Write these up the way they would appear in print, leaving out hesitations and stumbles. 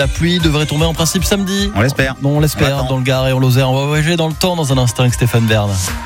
La pluie devrait tomber en principe samedi. On l'espère. On l'espère dans le Gard et en Lozère. On va voyager dans le temps dans un instant avec Stéphane Bern.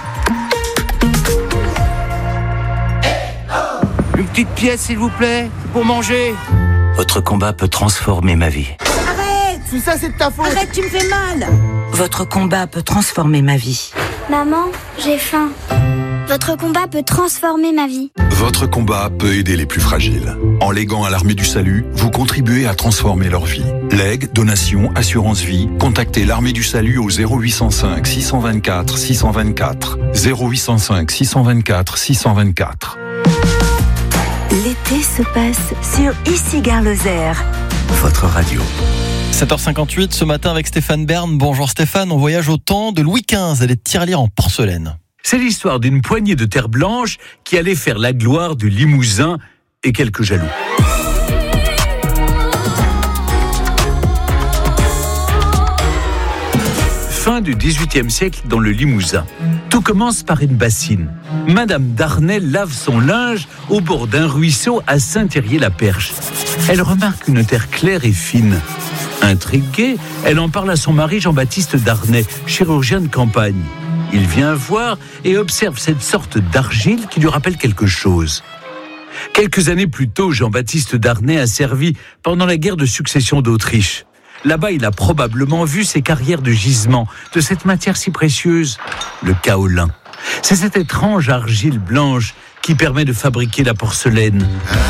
Une petite pièce s'il vous plaît, pour manger. Votre combat peut transformer ma vie. Arrête, tout ça c'est de ta faute. Arrête, tu me fais mal. Votre combat peut transformer ma vie. Maman, j'ai faim. Votre combat peut transformer ma vie. Votre combat peut aider les plus fragiles. En léguant à l'Armée du Salut, vous contribuez à transformer leur vie. Legs, donations, assurance vie, contactez l'Armée du Salut au 0805 624 624. 0805 624 624. L'été se passe sur Ici Gare Lozère. Votre radio. 7h58 ce matin avec Stéphane Bern. Bonjour Stéphane, on voyage au temps de Louis XV et des tirelires en porcelaine. C'est l'histoire d'une poignée de terre blanche qui allait faire la gloire du Limousin et quelques jaloux. Fin du XVIIIe siècle dans le Limousin. Tout commence par une bassine. Madame Darnay lave son linge au bord d'un ruisseau à Saint-Thirier-la-Perche. Elle remarque une terre claire et fine. Intriguée, elle en parle à son mari Jean-Baptiste Darnay, chirurgien de campagne. Il vient voir et observe cette sorte d'argile qui lui rappelle quelque chose. Quelques années plus tôt, Jean-Baptiste Darnay a servi pendant la guerre de succession d'Autriche. Là-bas, il a probablement vu ces carrières de gisement, de cette matière si précieuse, le kaolin. C'est cette étrange argile blanche qui permet de fabriquer la porcelaine.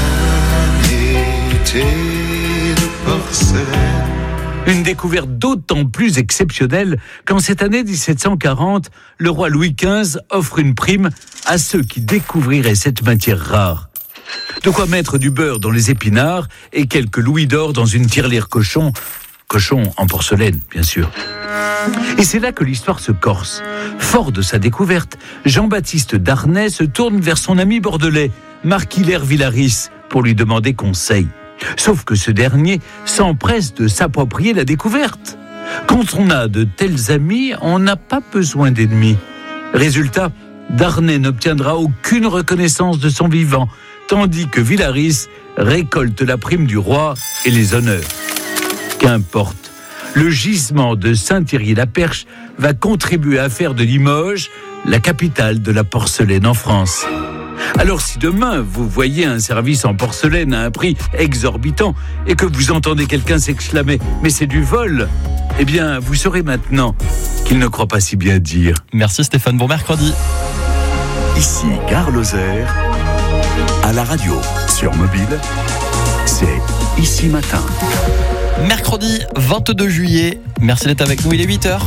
Une découverte d'autant plus exceptionnelle qu'en cette année 1740, le roi Louis XV offre une prime à ceux qui découvriraient cette matière rare. De quoi mettre du beurre dans les épinards et quelques louis d'or dans une tirelire cochon en porcelaine, bien sûr. Et c'est là que l'histoire se corse. Fort de sa découverte, Jean-Baptiste Darnay se tourne vers son ami bordelais, Marquis Hilaire Villaris, pour lui demander conseil. Sauf que ce dernier s'empresse de s'approprier la découverte. Quand on a de tels amis, on n'a pas besoin d'ennemis. Résultat, Darnay n'obtiendra aucune reconnaissance de son vivant, tandis que Villaris récolte la prime du roi et les honneurs. Qu'importe, le gisement de Saint-Thirier-la-Perche va contribuer à faire de Limoges la capitale de la porcelaine en France. Alors si demain vous voyez un service en porcelaine à un prix exorbitant et que vous entendez quelqu'un s'exclamer « mais c'est du vol », eh bien vous saurez maintenant qu'il ne croit pas si bien dire. Merci Stéphane, bon mercredi. Ici Gare Lozère, à la radio, sur mobile, c'est Ici Matin. Mercredi 22 juillet, merci d'être avec nous, il est 8h.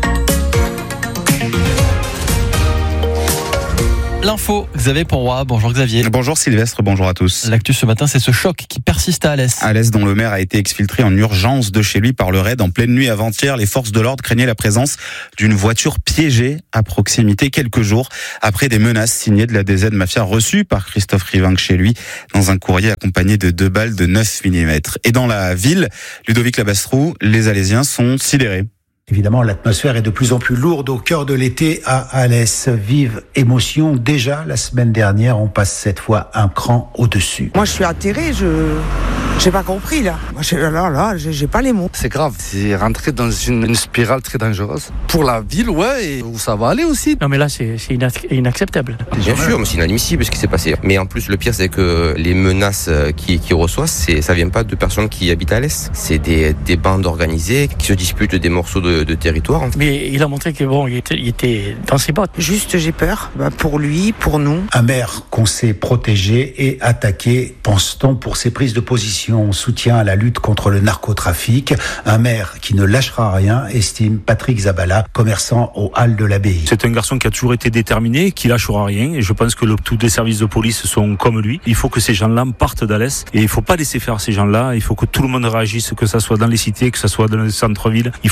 L'info, Xavier Ponroy. Bonjour Xavier. Bonjour Sylvestre, bonjour à tous. L'actu ce matin, c'est ce choc qui persiste à Alès. Alès, dont le maire a été exfiltré en urgence de chez lui par le raid en pleine nuit avant-hier. Les forces de l'ordre craignaient la présence d'une voiture piégée à proximité quelques jours après des menaces signées de la DZ Mafia reçues par Christophe Rivinc chez lui dans un courrier accompagné de 2 balles de 9 mm. Et dans la ville, Ludovic Labastroux, les Alésiens sont sidérés. Évidemment, l'atmosphère est de plus en plus lourde au cœur de l'été à Alès. Vive émotion. Déjà, la semaine dernière, on passe cette fois un cran au-dessus. Moi, je suis atterré, j'ai pas compris, là. Moi, j'ai pas les mots. C'est grave. C'est rentrer dans une spirale très dangereuse. Pour la ville, ouais, et où ça va aller aussi. Non, mais là, c'est inacceptable. Bien sûr, mais c'est inadmissible ce qui s'est passé. Mais en plus, le pire, c'est que les menaces qu'il reçoit, ça vient pas de personnes qui habitent à l'Est. C'est des bandes organisées qui se disputent des morceaux de territoire. Mais il a montré que bon, il était dans ses bottes. Juste, j'ai peur. Pour lui, pour nous. Un maire qu'on sait protéger et attaquer, pense-t-on, pour ses prises de position en soutien à la lutte contre le narcotrafic. Un maire qui ne lâchera rien, estime Patrick Zabala, commerçant aux Halles de l'Abbaye. C'est un garçon qui a toujours été déterminé, qui lâchera rien, et je pense que tous les services de police sont comme lui. Il faut que ces gens-là partent d'Alès, et il faut pas laisser faire ces gens-là. Il faut que tout le monde réagisse, que ça soit dans les cités, que ça soit dans le centre-ville. Il faut les foutre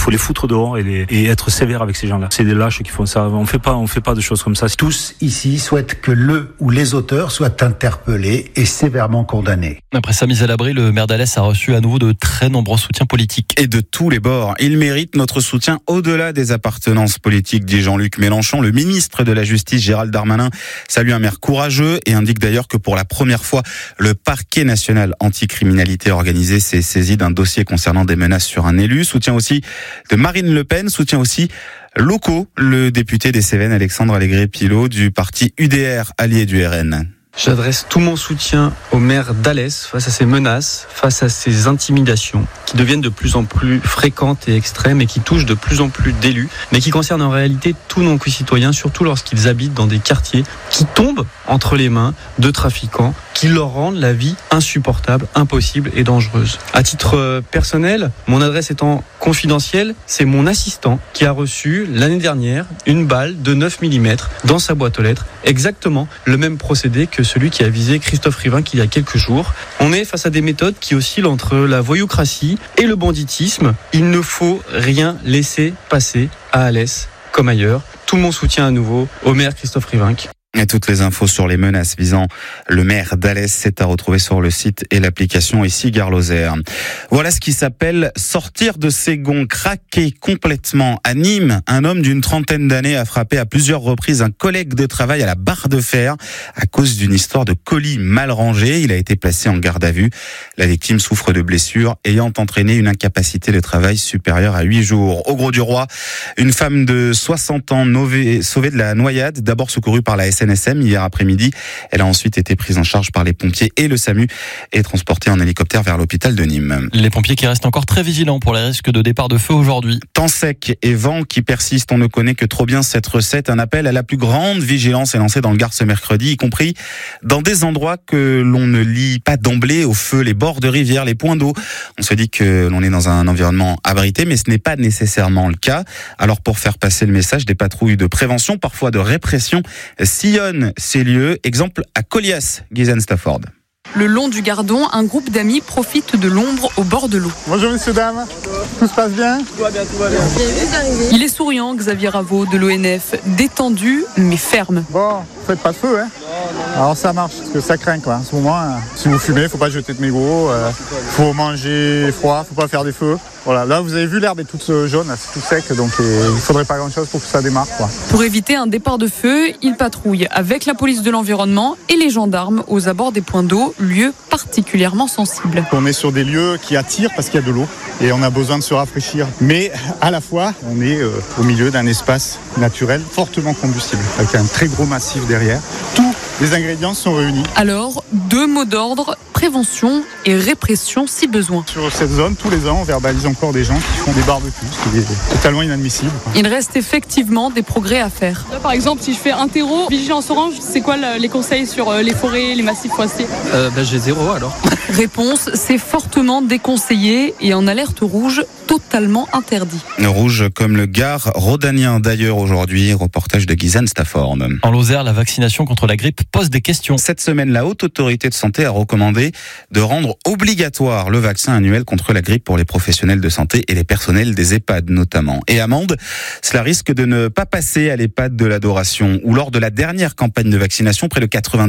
dehors et être sévère avec ces gens-là. C'est des lâches qui font ça. On fait pas de choses comme ça. Tous ici souhaitent que le ou les auteurs soient interpellés et sévèrement condamnés. Après sa mise à l'abri, le maire d'Alès a reçu à nouveau de très nombreux soutiens politiques. Et de tous les bords. Il mérite notre soutien au-delà des appartenances politiques, dit Jean-Luc Mélenchon. Le ministre de la Justice, Gérald Darmanin, salue un maire courageux et indique d'ailleurs que pour la première fois, le parquet national anticriminalité organisée s'est saisi d'un dossier concernant des menaces sur un élu. Soutien aussi de Marine Le Pen, soutien aussi locaux. Le député des Cévennes, Alexandre Allégret-Pilot, du parti UDR, allié du RN. J'adresse tout mon soutien au maire d'Alès face à ces menaces, face à ces intimidations qui deviennent de plus en plus fréquentes et extrêmes et qui touchent de plus en plus d'élus, mais qui concernent en réalité tous nos concitoyens, surtout lorsqu'ils habitent dans des quartiers qui tombent entre les mains de trafiquants qui leur rendent la vie insupportable, impossible et dangereuse. À titre personnel, mon adresse étant confidentielle, c'est mon assistant qui a reçu l'année dernière une balle de 9 mm dans sa boîte aux lettres, exactement le même procédé que celui qui a visé Christophe Rivinc il y a quelques jours. On est face à des méthodes qui oscillent entre la voyoucratie et le banditisme. Il ne faut rien laisser passer à Alès comme ailleurs. Tout mon soutien à nouveau au maire Christophe Rivinc. Et toutes les infos sur les menaces visant le maire d'Alès, c'est à retrouver sur le site et l'application Ici Gare Lozère. Voilà ce qui s'appelle sortir de ses gonds, craquer complètement. À Nîmes, un homme d'une trentaine d'années a frappé à plusieurs reprises un collègue de travail à la barre de fer à cause d'une histoire de colis mal rangé. Il a été placé en garde à vue. La victime souffre de blessures ayant entraîné une incapacité de travail supérieure à 8 jours. Au Grau-du-Roi, une femme de 60 ans sauvée de la noyade, d'abord secourue par la SNSM hier après-midi. Elle a ensuite été prise en charge par les pompiers et le SAMU et transportée en hélicoptère vers l'hôpital de Nîmes. Les pompiers qui restent encore très vigilants pour les risques de départ de feu aujourd'hui. Temps sec et vent qui persistent, on ne connaît que trop bien cette recette. Un appel à la plus grande vigilance est lancé dans le Gard ce mercredi, y compris dans des endroits que l'on ne lit pas d'emblée au feu, les bords de rivières, les points d'eau. On se dit que l'on est dans un environnement abrité, mais ce n'est pas nécessairement le cas. Alors pour faire passer le message, des patrouilles de prévention, parfois de répression, sillonnent ces lieux. Exemple à Colias, Guyane Stafford. Le long du Gardon, un groupe d'amis profite de l'ombre au bord de l'eau. Bonjour messieurs, dames. Tout se passe bien ? Tout va bien, tout va bien. Il est souriant, Xavier Raveau de l'ONF, détendu mais ferme. Bon, faites pas de feu, hein ? Alors ça marche, parce que ça craint quoi. En ce moment, si vous fumez, faut pas jeter de mégots, faut manger froid, faut pas faire des feux. Voilà, là vous avez vu l'herbe est toute jaune, c'est tout sec, donc il faudrait pas grand chose pour que ça démarre quoi. Pour éviter un départ de feu, il patrouille avec la police de l'environnement et les gendarmes aux abords des points d'eau, lieux particulièrement sensibles. On est sur des lieux qui attirent parce qu'il y a de l'eau et on a besoin de se rafraîchir. Mais à la fois, on est au milieu d'un espace naturel fortement combustible, avec un très gros massif derrière. Tous les ingrédients sont réunis. Alors, 2 mots d'ordre, prévention et répression si besoin. Sur cette zone, tous les ans, on verbalise encore des gens qui font des barbecues, ce qui est totalement inadmissible. Il reste effectivement des progrès à faire. Là, par exemple, si je fais un terreau, vigilance orange, c'est quoi les conseils sur les forêts, les massifs forestiers ? J'ai 0 alors. Réponse, c'est fortement déconseillé et en alerte rouge, totalement interdit. Rouge comme le Gard rhodanien d'ailleurs aujourd'hui, reportage de Guyane Stafford. En Lozère, la vaccination contre la grippe pose des questions. Cette semaine, la Haute Autorité de Santé a recommandé de rendre obligatoire le vaccin annuel contre la grippe pour les professionnels de santé et les personnels des EHPAD notamment. Et amende, cela risque de ne pas passer à l'EHPAD de l'Adoration où lors de la dernière campagne de vaccination, près de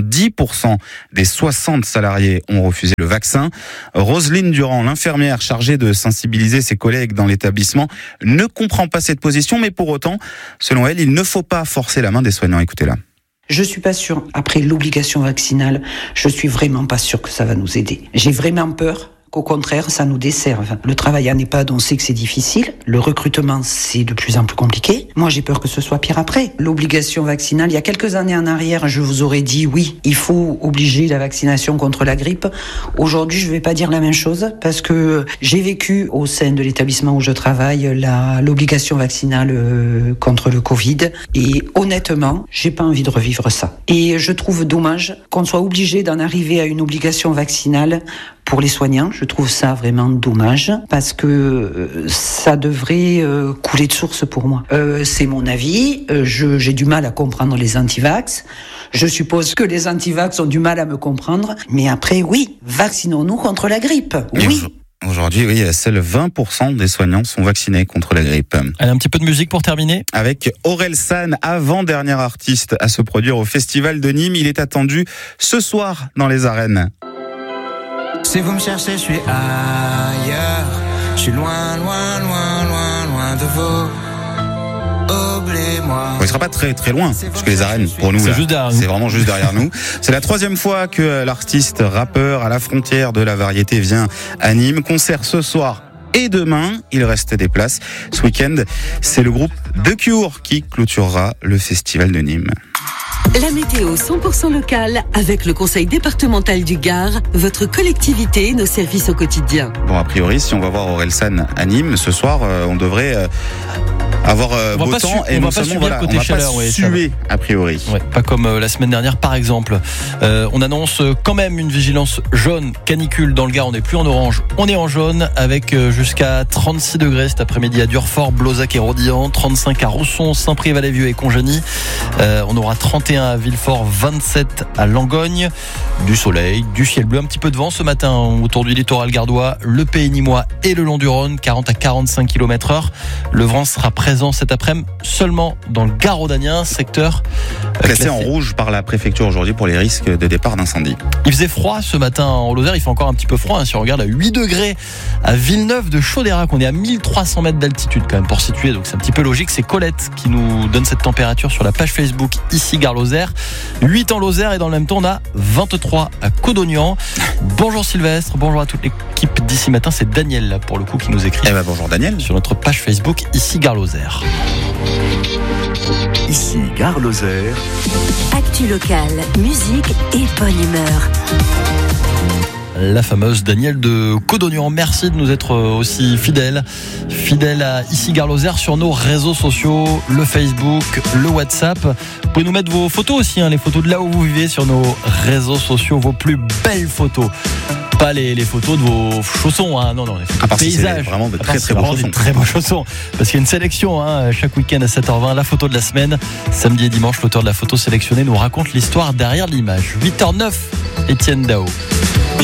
90% des 60 salariés ont refusé le vaccin. Roselyne Durand, l'infirmière chargée de sensibiliser ses collègues dans l'établissement, ne comprend pas cette position, mais pour autant, selon elle, il ne faut pas forcer la main des soignants. Écoutez-la. Je suis pas sûre. Après l'obligation vaccinale, je suis vraiment pas sûre que ça va nous aider. J'ai vraiment peur qu'au contraire, ça nous desserve. Le travail en EHPAD, on sait que c'est difficile. Le recrutement, c'est de plus en plus compliqué. Moi, j'ai peur que ce soit pire après. L'obligation vaccinale, il y a quelques années en arrière, je vous aurais dit oui, il faut obliger la vaccination contre la grippe. Aujourd'hui, je vais pas dire la même chose parce que j'ai vécu au sein de l'établissement où je travaille l'obligation vaccinale contre le Covid et honnêtement, j'ai pas envie de revivre ça. Et je trouve dommage qu'on soit obligé d'en arriver à une obligation vaccinale pour les soignants. Je trouve ça vraiment dommage parce que ça devrait couler de source pour moi. C'est mon avis. J'ai du mal à comprendre les antivax. Je suppose que les antivax ont du mal à me comprendre. Mais après, oui, vaccinons-nous contre la grippe. Oui. Aujourd'hui, oui, seuls 20% des soignants sont vaccinés contre la grippe. Allez, un petit peu de musique pour terminer. Avec Orelsan, avant-dernier artiste à se produire au Festival de Nîmes. Il est attendu ce soir dans les arènes. Si vous me cherchez, je suis ailleurs. Je suis loin, loin, loin, loin, loin de vous. Oubliez-moi. Il sera pas très très loin, parce que les arènes, pour nous, c'est là, juste derrière nous. C'est vraiment juste derrière nous. C'est la 3e fois que l'artiste rappeur à la frontière de la variété vient à Nîmes. Concert ce soir et demain. Il reste des places. Ce week-end, c'est le groupe The Cure qui clôturera le festival de Nîmes. La météo 100% locale avec le conseil départemental du Gard, votre collectivité et nos services au quotidien. Bon, a priori, si on va voir Orelsan à Nîmes ce soir, on devrait avoir beau temps et non seulement on va pas suer a priori. Ouais, pas comme la semaine dernière par exemple. On annonce quand même une vigilance jaune canicule dans le Gard. On n'est plus en orange, on est en jaune avec jusqu'à 36 degrés cet après-midi à Durfort, Blozac et Rodilhan, 35 à Rousson, Saint-Priest-Valais-Vieux et Congeny. On aura 31 à Villefort, 27 à Langogne. Du soleil, du ciel bleu, un petit peu de vent ce matin autour du littoral gardois, le Pays Nîmois et le long du Rhône, 40 à 45 km/h. Le vent sera présent cet après-midi seulement dans le Gard rhodanien, secteur classé en rouge par la préfecture aujourd'hui pour les risques de départ d'incendie. Il faisait froid ce matin en Lozère, il fait encore un petit peu froid, si on regarde à 8 degrés à Villeneuve de Chaudeirac, on est à 1300 mètres d'altitude quand même pour situer, donc c'est un petit peu logique. C'est Colette qui nous donne cette température sur la page Facebook ici Gare Lozère. 8 en Lozère et dans le même temps on a 23 à Codognan. Bonjour Sylvestre, bonjour à toute l'équipe d'ici matin, c'est Daniel là, pour le coup qui nous écrit. Eh ben bonjour Daniel. Sur notre page Facebook ici Gare Lozère. Ici Gare Lozère. Actu locale, musique et bonne humeur. La fameuse Danielle de Codognan. Merci de nous être aussi fidèles à ici Gare Lozère sur nos réseaux sociaux, le Facebook, le WhatsApp. Vous pouvez nous mettre vos photos aussi, les photos de là où vous vivez sur nos réseaux sociaux, vos plus belles photos. Pas les photos de vos chaussons, non, les photos de paysages. C'est vraiment de très beaux chaussons. Très beaux chaussons. Parce qu'il y a une sélection, chaque week-end à 7h20, la photo de la semaine. Samedi et dimanche, l'auteur de la photo sélectionnée nous raconte l'histoire derrière l'image. 8h09, Étienne Dao.